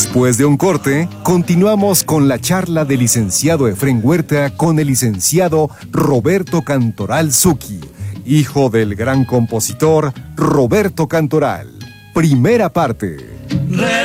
Después de un corte, continuamos con la charla del licenciado Efrén Huerta con el licenciado Roberto Cantoral Zucchi, hijo del gran compositor Roberto Cantoral. Primera parte.